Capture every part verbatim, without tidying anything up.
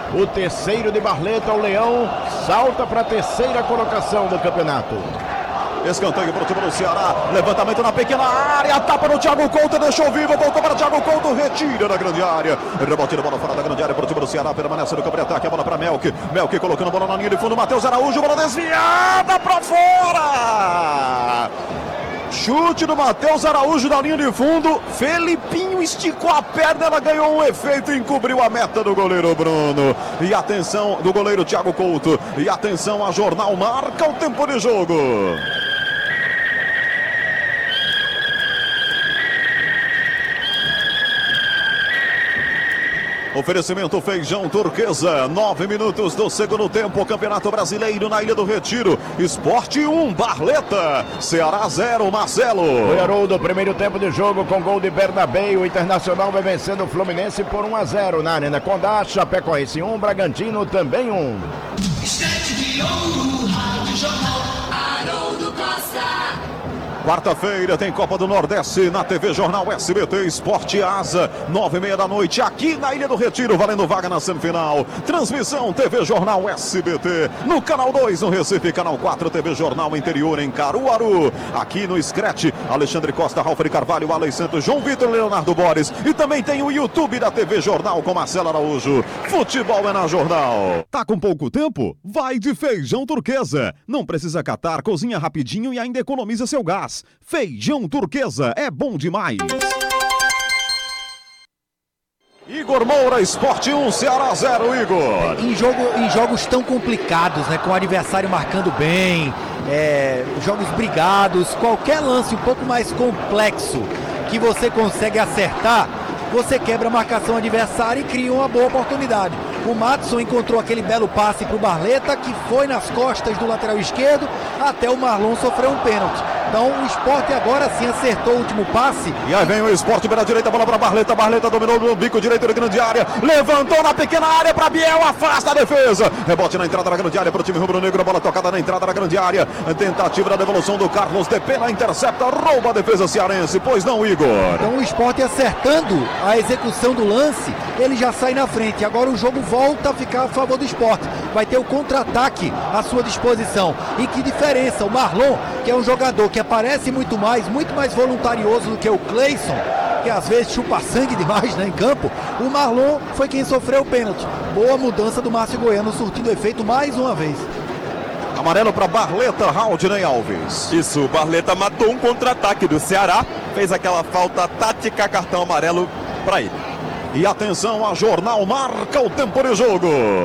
O terceiro de Barleta, o Leão, salta para a terceira colocação do campeonato. Escanteio para o time do Ceará, levantamento na pequena área, tapa no Thiago Couto, deixou vivo, voltou para Thiago Couto, retira da grande área, rebote de bola fora da grande área para o time do Ceará, permanece no campo de ataque, a bola para Melk, Melk colocando a bola na linha de fundo, Matheus Araújo, bola desviada para fora! Chute do Matheus Araújo na linha de fundo, Felipinho esticou a perna, ela ganhou um efeito e encobriu a meta do goleiro Bruno. E atenção do goleiro Thiago Couto, e atenção, a Jornal marca o tempo de jogo. Oferecimento Feijão Turquesa, nove minutos do segundo tempo, Campeonato Brasileiro na Ilha do Retiro, Esporte um, Barleta, Ceará zero, Marcelo. Foi Haroldo, primeiro tempo de jogo com gol de Bernabé, o Internacional vai vencendo o Fluminense por um a zero na Arena Condá, Chapecoense um, Bragantino também um. Estante de ouro, Rádio Jornal, Haroldo Costa. Quarta-feira tem Copa do Nordeste na T V Jornal S B T Esporte Asa, nove e meia da noite, aqui na Ilha do Retiro, valendo vaga na semifinal. Transmissão T V Jornal S B T, no Canal dois no Recife, Canal quatro T V Jornal Interior em Caruaru. Aqui no Scratch, Alexandre Costa, Ralf de Carvalho, Alex Santos, João Vitor, Leonardo Borges. E também tem o YouTube da T V Jornal com Marcelo Araújo. Futebol é na Jornal. Tá com pouco tempo? Vai de Feijão Turquesa. Não precisa catar, cozinha rapidinho e ainda economiza seu gás. Feijão Turquesa é bom demais. Igor Moura, Esporte um, Ceará zero, Igor. Em, jogo, em jogos tão complicados, né, com o adversário marcando bem, é, jogos brigados, qualquer lance um pouco mais complexo que você consegue acertar, você quebra a marcação adversária e cria uma boa oportunidade. O Madison encontrou aquele belo passe para o Barleta, que foi nas costas do lateral esquerdo, até o Marlon sofreu um pênalti. Então o Sport agora sim acertou o último passe. E aí vem o Sport pela direita, bola para Barleta, Barleta dominou no bico direito da grande área, levantou na pequena área para Biel, afasta a defesa. Rebote na entrada da grande área para o time rubro-negro, bola tocada na entrada da grande área. Tentativa da devolução do Carlos de Pena, intercepta, rouba a defesa cearense, pois não, Igor? Então o Sport acertando a execução do lance, ele já sai na frente. Agora o jogo volta a ficar a favor do Sport. Vai ter o contra-ataque à sua disposição. E que diferença, o Marlon, que é um jogador que aparece muito mais, muito mais voluntarioso do que o Cleison, que às vezes chupa sangue demais, né, em campo. O Marlon foi quem sofreu o pênalti. Boa mudança do Márcio Goiano, surtindo efeito mais uma vez. Amarelo para Barleta, Raudinei Alves. Isso, o Barleta matou um contra-ataque do Ceará, fez aquela falta tática, cartão amarelo para ele. E atenção, a Jornal marca o tempo de jogo.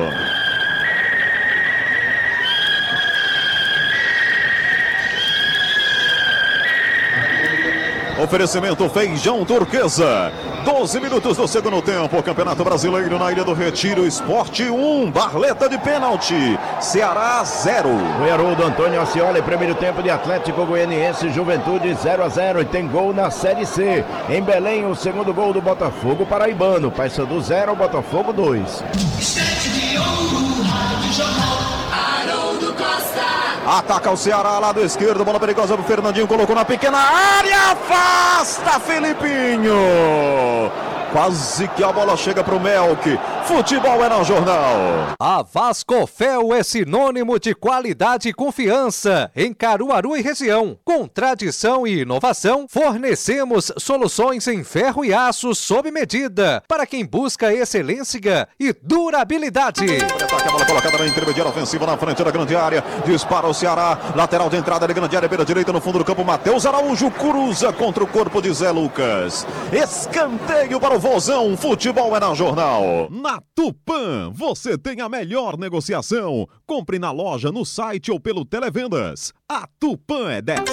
Oferecimento Feijão Turquesa. doze minutos do segundo tempo. Campeonato Brasileiro na Ilha do Retiro. Esporte um. Barleta de pênalti. Ceará zero. O Haroldo, Antônio Ascioli, primeiro tempo de Atlético Goianiense, Juventude zero a zero. E tem gol na Série C. Em Belém, o segundo gol do Botafogo paraibano. Paysandu zero, Botafogo dois. Estante de ouro, Rádio Jornal, Haroldo Costa. Ataca o Ceará, lado esquerdo, bola perigosa pro Fernandinho, colocou na pequena área, afasta Felipinho. Quase que a bola chega pro Melk. Futebol é no Jornal. A Vascofel é sinônimo de qualidade e confiança em Caruaru e região. Com tradição e inovação, fornecemos soluções em ferro e aço sob medida para quem busca excelência e durabilidade. Ataque, a bola colocada na intermediária ofensiva na frente da grande área. Dispara o Ceará, lateral de entrada da grande área pela direita no fundo do campo. Matheus Araújo cruza contra o corpo de Zé Lucas. Escanteio para o Vozão. Futebol é no Jornal. Na Tupã, você tem a melhor negociação. Compre na loja, no site ou pelo Televendas. A Tupã é dez.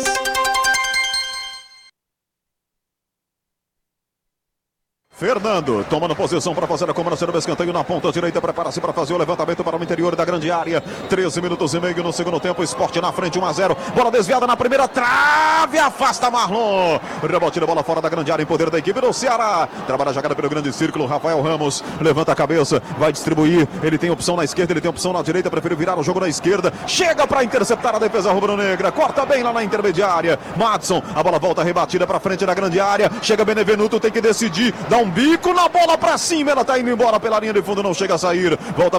Fernando tomando posição para fazer a cobrança do escanteio na ponta direita, prepara-se para fazer o levantamento para o interior da grande área. treze minutos e meio no segundo tempo, Sport na frente, um a zero. Bola desviada na primeira trave, afasta Marlon. Rebote de bola fora da grande área em poder da equipe do Ceará. Trabalha a jogada pelo grande círculo, Rafael Ramos levanta a cabeça, vai distribuir. Ele tem opção na esquerda, ele tem opção na direita, prefere virar o jogo na esquerda. Chega para interceptar a defesa rubro-negra, corta bem lá na intermediária. Madison, a bola volta rebatida para frente da grande área. Chega Benevenuto, tem que decidir, dá um bico na bola pra cima, ela tá indo embora pela linha de fundo, não chega a sair, volta